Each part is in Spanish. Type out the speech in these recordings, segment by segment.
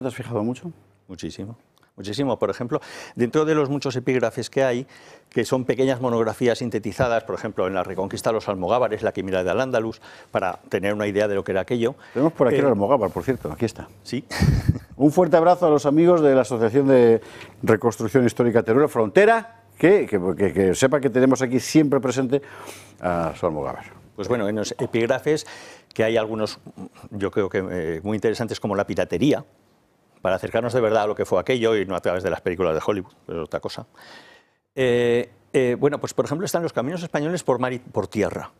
¿Te has fijado mucho? Muchísimo. Muchísimo. Por ejemplo, dentro de los muchos epígrafes que hay, que son pequeñas monografías sintetizadas, por ejemplo, en la Reconquista de los Almogávares, la Quimera de Al-Ándalus, para tener una idea de lo que era aquello. Tenemos por aquí el Almogávar, por cierto, aquí está. Sí. Un fuerte abrazo a los amigos de la Asociación de Reconstrucción Histórica Teruel Frontera, que sepa que tenemos aquí siempre presente a su Almogávar. Pues bueno, en los epígrafes, que hay algunos, yo creo que muy interesantes, como la piratería, para acercarnos de verdad a lo que fue aquello y no a través de las películas de Hollywood, es otra cosa. Bueno, pues por ejemplo están los caminos españoles por mar y por tierra.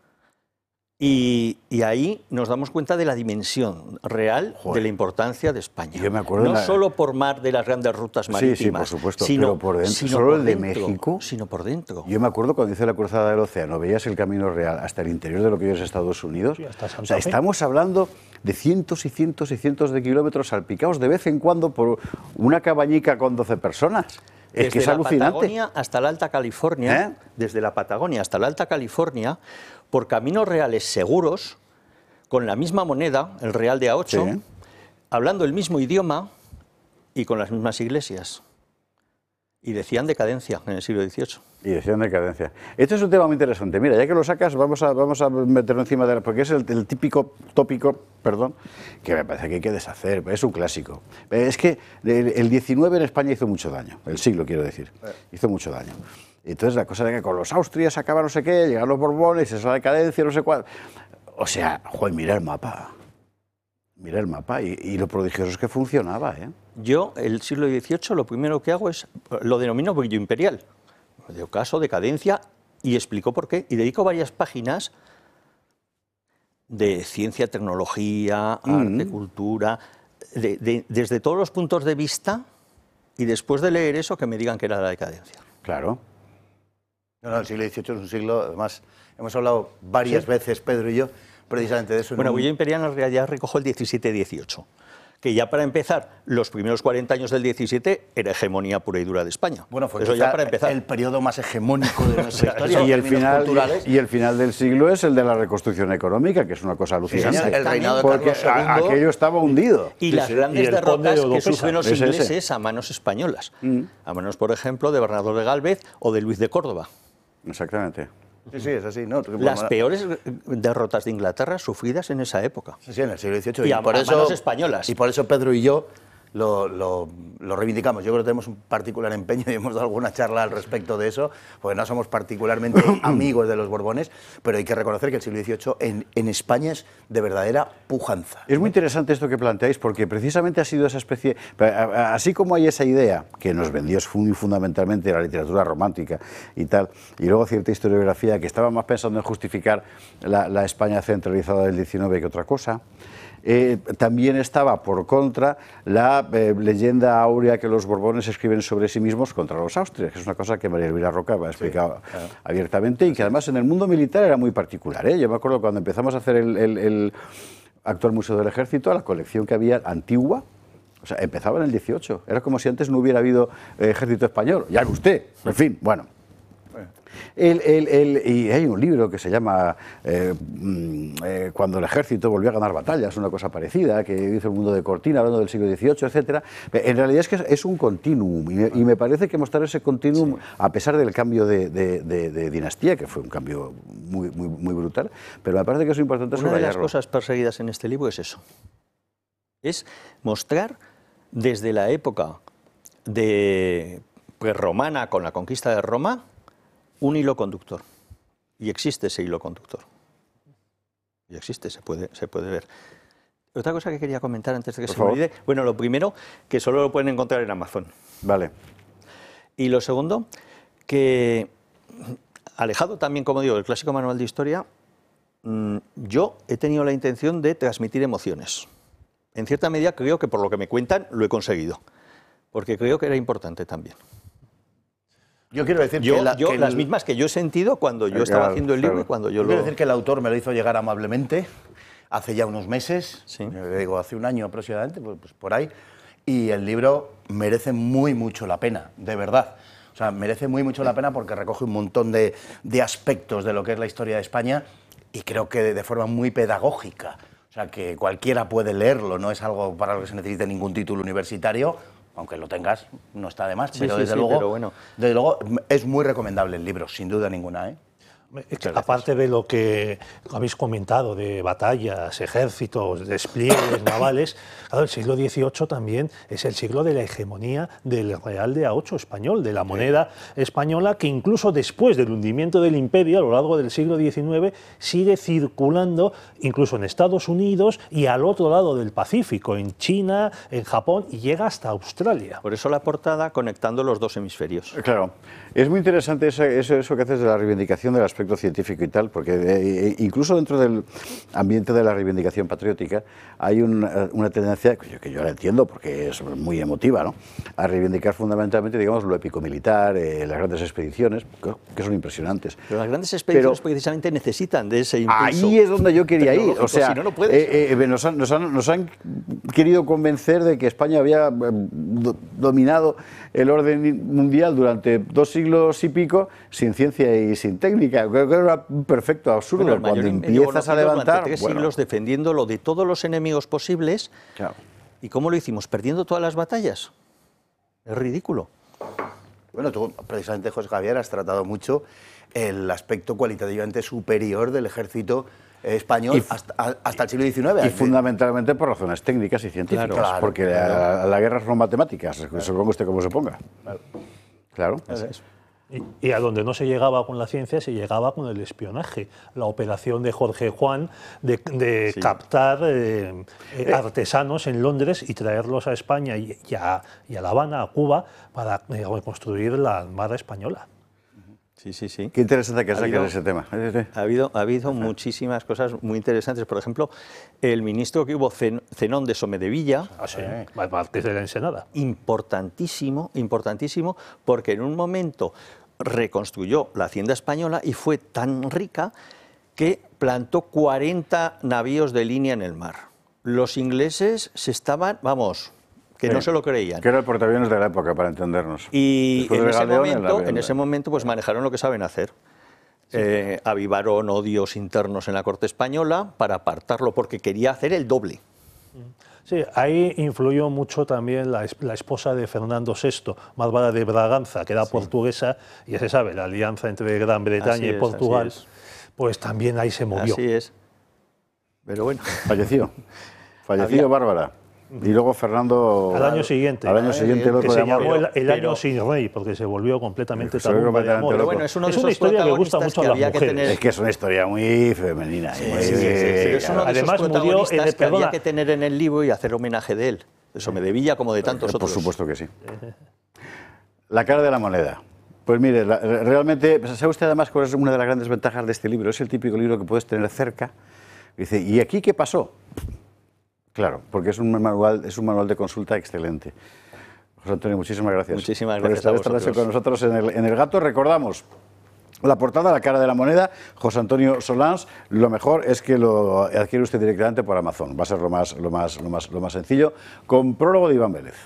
Y ahí nos damos cuenta de la dimensión real de la importancia de España. Yo me acuerdo no solo por mar de las grandes rutas marítimas, sí, por supuesto, sino pero por dentro, sino solo por el de dentro, México. Sino por dentro. Yo me acuerdo cuando hice la cruzada del océano, veías el Camino Real hasta el interior de lo que hoy es Estados Unidos. Sí, hasta Santa O sea, Fe. estamos hablando de cientos y cientos y cientos de kilómetros salpicados de vez en cuando por una cabañica con 12 personas. Es que es alucinante. Patagonia hasta la Alta California, desde la Patagonia hasta la Alta California, por caminos reales seguros, con la misma moneda, el real de A8, Sí. hablando el mismo idioma y con las mismas iglesias. Y decían decadencia en el siglo XVIII. Y decían decadencia. Este es un tema muy interesante. Mira, ya que lo sacas, vamos a meterlo encima de la... Porque es el típico tópico, perdón, que me parece que hay que deshacer. Es un clásico. Es que el 19 en España hizo mucho daño. El siglo, quiero decir. Hizo mucho daño. Entonces la cosa de que con los Austrias acaba no sé qué, llegan los Borbones, esa decadencia, no sé cuál. O sea, joder, mira el mapa. Mira el mapa y lo prodigioso es que funcionaba, ¿eh? Yo, el siglo XVIII, lo primero que hago es, lo denomino brillo imperial. De ocaso, decadencia, y explico por qué. Y dedico varias páginas de ciencia, tecnología, arte, cultura, desde todos los puntos de vista, y después de leer eso, que me digan que era la decadencia. Claro. No, el siglo XVIII es un siglo, además, hemos hablado varias veces, Pedro y yo, precisamente de eso. Bueno, brillo imperial en realidad recojo el 17-18, que ya para empezar, los primeros 40 años del 17 era hegemonía pura y dura de España. Bueno, fue eso ya para empezar. el periodo más hegemónico de nuestra historia. Y el culturales. final del siglo es el de la reconstrucción económica, que es una cosa alucinante. señor, el reinado de porque Carlos II. aquello estaba hundido. Y las grandes y el conde de derrotas que Oropesa. sufren los Ese. ingleses a manos españolas. A manos, por ejemplo, de Bernardo de Gálvez o de Luis de Córdoba. Exactamente. Sí, sí, es así, ¿no? Las peores derrotas de Inglaterra sufridas en esa época. Sí, sí, en el siglo XVIII. Y a manos españolas. Y por eso Pedro y yo lo reivindicamos. Yo creo que tenemos un particular empeño y hemos dado alguna charla al respecto de eso, porque no somos particularmente amigos de los Borbones, pero hay que reconocer que el siglo XVIII en España es de verdadera pujanza. Es muy interesante esto que planteáis, porque precisamente ha sido esa especie, así como hay esa idea que nos vendió muy fundamentalmente la literatura romántica y tal, y luego cierta historiografía que estaba más pensando en justificar la España centralizada del XIX que otra cosa. También estaba, por contra, la leyenda áurea que los Borbones escriben sobre sí mismos contra los Austrias, que es una cosa que María Elvira Roca ha explicado abiertamente y que además en el mundo militar era muy particular, ¿eh? Yo me acuerdo cuando empezamos a hacer el actual Museo del Ejército, la colección que había antigua, o sea, empezaba en el 18, era como si antes no hubiera habido ejército español, ya que usted, en fin, bueno. Y hay un libro que se llama Cuando el ejército volvió a ganar batallas, una cosa parecida, que hizo el mundo de Cortina, hablando del siglo XVIII, etcétera. En realidad es que es un continuum, y me parece que mostrar ese continuum, a pesar del cambio de dinastía, que fue un cambio muy brutal, pero me parece que es importante Una de las subrayarlo. cosas perseguidas en este libro es eso. Es mostrar desde la época prerromana, con la conquista de Roma, un hilo conductor. Y existe ese hilo conductor. Y existe, se puede ver. Otra cosa que quería comentar antes de que Por se me favor. olvide. Bueno, lo primero, que solo lo pueden encontrar en Amazon. Vale. Y lo segundo, que alejado también, como digo, del clásico manual de historia, yo he tenido la intención de transmitir emociones. En cierta medida creo que por lo que me cuentan lo he conseguido. Porque creo que era importante también. Yo quiero decir las mismas que yo he sentido cuando yo estaba haciendo el libro y cuando yo lo... Quiero decir que el autor me lo hizo llegar amablemente hace ya unos meses, Sí. digo, hace un año aproximadamente, pues por ahí, y el libro merece muy mucho la pena, de verdad. O sea, merece muy mucho la pena porque recoge un montón de aspectos de lo que es la historia de España y creo que de forma muy pedagógica. O O sea, que cualquiera puede leerlo, no es algo para lo que se necesite ningún título universitario, aunque lo tengas, no está de más, pero, desde luego es muy recomendable el libro, sin duda ninguna, ¿eh? Aparte de lo que habéis comentado, de batallas, ejércitos, despliegues navales, claro, el siglo XVIII también es el siglo de la hegemonía del real de A8 español, de la moneda española, que incluso después del hundimiento del imperio, a lo largo del siglo XIX, sigue circulando incluso en Estados Unidos y al otro lado del Pacífico, en China, en Japón, y llega hasta Australia. Por eso la portada conectando los dos hemisferios. Claro, es muy interesante eso que haces de la reivindicación del aspecto científico y tal, porque incluso dentro del ambiente de la reivindicación patriótica hay una tendencia, que yo la entiendo porque es muy emotiva, ¿no?, a reivindicar fundamentalmente, digamos, lo épico-militar, las grandes expediciones, que son impresionantes. Pero las grandes expediciones precisamente necesitan de ese impulso. Ahí es donde yo quería ir. O sea, si no, no puedes. Nos han querido convencer de que España había dominado el orden mundial durante 2 siglos y pico sin ciencia y sin técnica. Creo que era un perfecto absurdo. Bueno, cuando empiezas a levantar... Durante 3 siglos defendiéndolo de todos los enemigos posibles. Claro. ¿Y cómo lo hicimos? ¿Perdiendo todas las batallas? Es ridículo. Bueno, tú precisamente, José Javier, has tratado mucho el aspecto cualitativamente superior del ejército español hasta el siglo XIX. Y fundamentalmente por razones técnicas y científicas, claro, porque la guerra son matemáticas, se ponga usted como se ponga. Claro. Y a donde no se llegaba con la ciencia, se llegaba con el espionaje. La operación de Jorge Juan de captar artesanos en Londres y traerlos a España y a La Habana, a Cuba, para reconstruir la Armada española. Sí, sí, sí. Qué interesante que saques ese tema. Ha habido muchísimas cosas muy interesantes. Por ejemplo, el ministro que hubo, Zenón de Somedevilla, Marqués de la Ensenada. importantísimo, importantísimo, porque en un momento reconstruyó la hacienda española y fue tan rica que plantó 40 navíos de línea en el mar. Los ingleses se estaban, vamos, que no se lo creían. Que era el portaaviones de la época, para entendernos. Y en ese momento pues manejaron lo que saben hacer. Avivaron odios internos en la corte española para apartarlo, porque quería hacer el doble. Sí, ahí influyó mucho también la esposa de Fernando VI, Bárbara de Braganza, que era portuguesa, y ya se sabe, la alianza entre Gran Bretaña y Portugal, pues también ahí se movió. Así es. Pero bueno. Falleció Bárbara. Y luego Fernando... Al año siguiente. Al año siguiente el otro que se de amor. llamó el año sin rey, porque se volvió completamente tabú de amor. Pero bueno, es una historia que gusta mucho a las mujeres. Es que es una historia muy femenina. Pero es uno de esos protagonistas que había que tener en el libro y hacer homenaje de él. De Somedevilla como de tantos otros. Por supuesto que sí. La cara de la moneda. Pues mire, realmente, ¿sabe usted además cuál es una de las grandes ventajas de este libro? Es el típico libro que puedes tener cerca. Dice, ¿y aquí qué pasó? Claro, porque es un manual de consulta excelente. José Antonio, muchísimas gracias. Muchísimas gracias por estar esta noche con nosotros en el Gato. Recordamos la portada, la cara de la moneda, José Antonio Solans. Lo mejor es que lo adquiere usted directamente por Amazon. Va a ser lo más sencillo, con prólogo de Iván Vélez.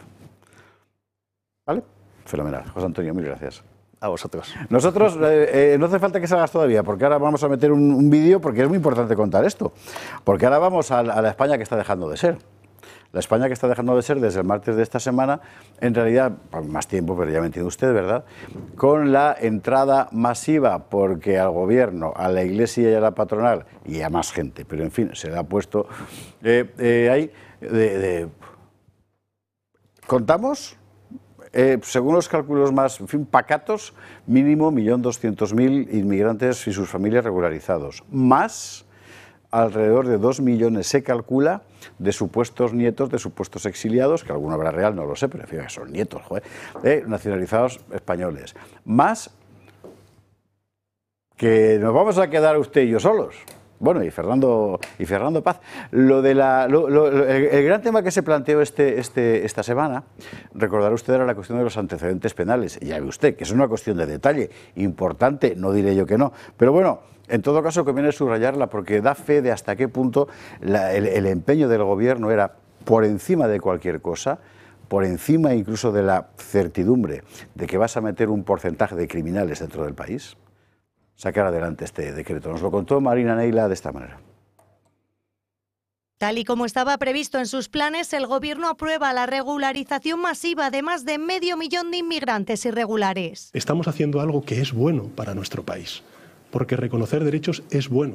¿Vale? Fenomenal. José Antonio, mil gracias. A vosotros. Nosotros, no hace falta que salgas todavía, porque ahora vamos a meter un vídeo, porque es muy importante contar esto. Porque ahora vamos a la España que está dejando de ser. La España que está dejando de ser desde el martes de esta semana, en realidad, por más tiempo, pero ya me entiende usted, ¿verdad?, con la entrada masiva, porque al gobierno, a la Iglesia y a la patronal, y a más gente, pero en fin, se le ha puesto ahí, contamos... según los cálculos más pacatos, mínimo 1.200.000 inmigrantes y sus familias regularizados, más alrededor de 2 millones se calcula de supuestos nietos, de supuestos exiliados, que alguno habrá real, no lo sé, pero en fin, son nietos, nacionalizados españoles, más que nos vamos a quedar usted y yo solos. Bueno, y Fernando Paz. El gran tema que se planteó esta semana, recordará usted, era la cuestión de los antecedentes penales. Y ya ve usted que es una cuestión de detalle importante, no diré yo que no. Pero bueno, en todo caso conviene subrayarla porque da fe de hasta qué punto el empeño del gobierno era, por encima de cualquier cosa, por encima incluso de la certidumbre de que vas a meter un porcentaje de criminales dentro del país, sacar adelante este decreto. Nos lo contó Marina Neila de esta manera. Tal y como estaba previsto en sus planes, el Gobierno aprueba la regularización masiva de más de 500.000 de inmigrantes irregulares. Estamos haciendo algo que es bueno para nuestro país, porque reconocer derechos es bueno.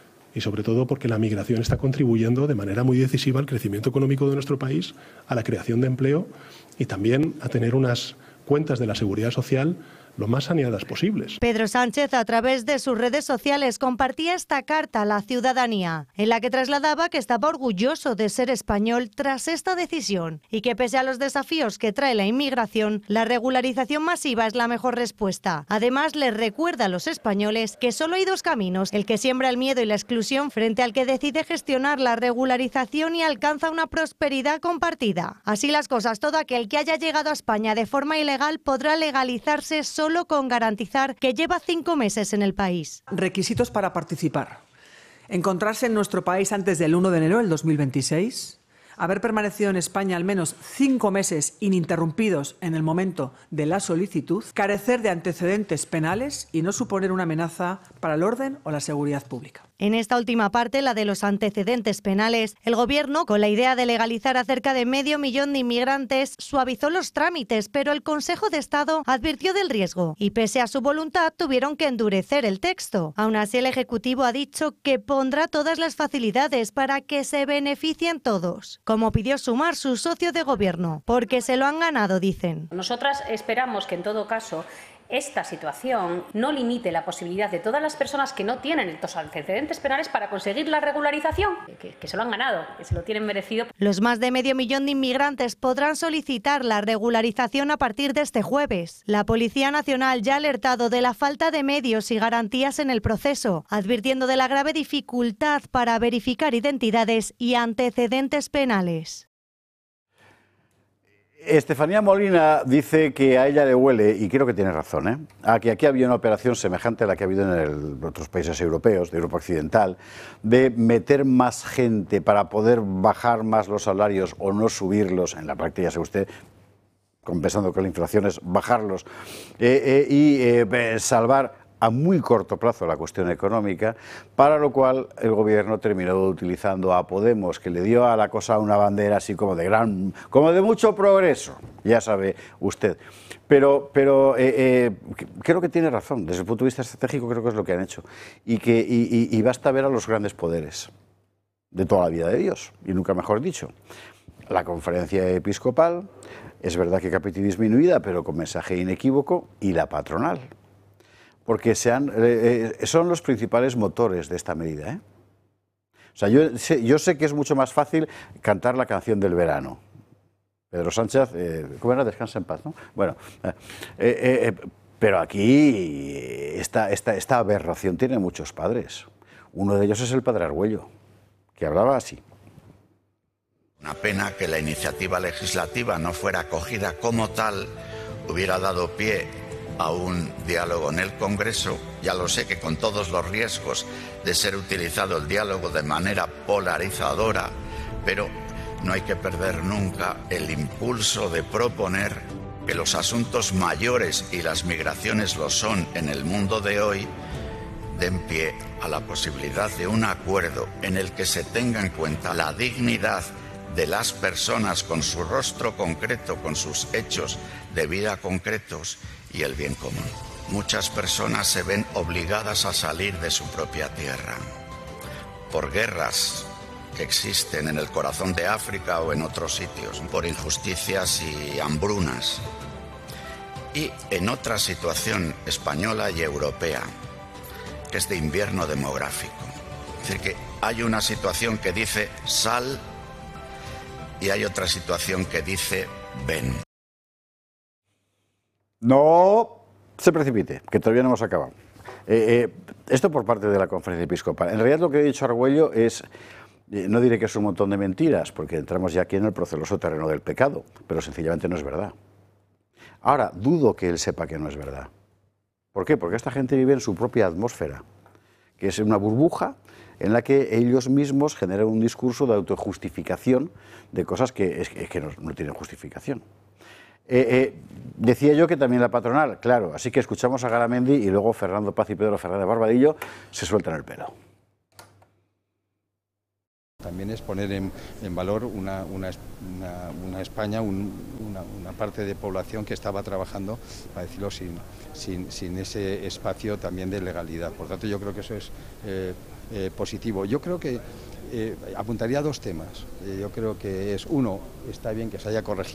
Y sobre todo porque la migración está contribuyendo de manera muy decisiva al crecimiento económico de nuestro país, a la creación de empleo y también a tener unas cuentas de la seguridad social lo más saneadas posibles. Pedro Sánchez, a través de sus redes sociales, compartía esta carta a la ciudadanía, en la que trasladaba que estaba orgulloso de ser español tras esta decisión y que pese a los desafíos que trae la inmigración, la regularización masiva es la mejor respuesta. Además, les recuerda a los españoles que solo hay dos caminos, el que siembra el miedo y la exclusión frente al que decide gestionar la regularización y alcanza una prosperidad compartida. Así las cosas, todo aquel que haya llegado a España de forma ilegal podrá legalizarse solo con garantizar que lleva 5 meses en el país. Requisitos para participar: encontrarse en nuestro país antes del 1 de enero del 2026, haber permanecido en España al menos 5 meses ininterrumpidos en el momento de la solicitud, carecer de antecedentes penales y no suponer una amenaza para el orden o la seguridad pública. En esta última parte, la de los antecedentes penales, el Gobierno, con la idea de legalizar a cerca de 500.000 de inmigrantes, suavizó los trámites, pero el Consejo de Estado advirtió del riesgo y, pese a su voluntad, tuvieron que endurecer el texto. Aún así, el Ejecutivo ha dicho que pondrá todas las facilidades para que se beneficien todos, como pidió Sumar, su socio de Gobierno, porque se lo han ganado, dicen. Nosotras esperamos que, en todo caso, esta situación no limite la posibilidad de todas las personas que no tienen estos antecedentes penales para conseguir la regularización, que se lo han ganado, que se lo tienen merecido. Los más de 500.000 de inmigrantes podrán solicitar la regularización a partir de este jueves. La Policía Nacional ya ha alertado de la falta de medios y garantías en el proceso, advirtiendo de la grave dificultad para verificar identidades y antecedentes penales. Estefanía Molina dice que a ella le huele, y creo que tiene razón, a que aquí había una operación semejante a la que ha habido en otros países europeos, de Europa Occidental, de meter más gente para poder bajar más los salarios o no subirlos, en la práctica, ya sabe usted, compensando con la inflación, es bajarlos, y salvar a muy corto plazo la cuestión económica, para lo cual el Gobierno terminó utilizando a Podemos, que le dio a la cosa una bandera así como de mucho progreso, ya sabe usted. Pero creo que tiene razón, desde el punto de vista estratégico creo que es lo que han hecho, y basta ver a los grandes poderes de toda la vida de Dios, y nunca mejor dicho. La conferencia episcopal, es verdad que capilla disminuida, pero con mensaje inequívoco, y la patronal. Porque son los principales motores de esta medida. O sea, yo sé que es mucho más fácil cantar la canción del verano. Pedro Sánchez, ¿cómo era? Descansa en paz, ¿no? Bueno, pero aquí esta aberración tiene muchos padres. Uno de ellos es el padre Argüello, que hablaba así. Una pena que la iniciativa legislativa no fuera acogida como tal, hubiera dado pie a un diálogo en el Congreso. Ya lo sé que con todos los riesgos de ser utilizado el diálogo de manera polarizadora, pero no hay que perder nunca el impulso de proponer que los asuntos mayores, y las migraciones lo son en el mundo de hoy, den pie a la posibilidad de un acuerdo en el que se tenga en cuenta la dignidad de las personas con su rostro concreto, con sus hechos de vida concretos, y el bien común. Muchas personas se ven obligadas a salir de su propia tierra por guerras que existen en el corazón de África o en otros sitios, por injusticias y hambrunas, y en otra situación española y europea, que es de invierno demográfico. Es decir, que hay una situación que dice sal y hay otra situación que dice ven. No se precipite, que todavía no hemos acabado. Esto por parte de la conferencia episcopal. En realidad lo que ha dicho Argüello es, no diré que es un montón de mentiras, porque entramos ya aquí en el proceloso terreno del pecado, pero sencillamente no es verdad. Ahora, dudo que él sepa que no es verdad. ¿Por qué? Porque esta gente vive en su propia atmósfera, que es una burbuja en la que ellos mismos generan un discurso de autojustificación de cosas que no tienen justificación. Decía yo que también la patronal, claro, así que escuchamos a Garamendi y luego Fernando Paz y Pedro Fernández Barbadillo se sueltan el pelo. También es poner en valor una España, una parte de población que estaba trabajando, para decirlo, sin ese espacio también de legalidad. Por tanto, yo creo que eso es positivo. Yo creo que apuntaría a dos temas. Yo creo que es, uno, está bien que se haya corregido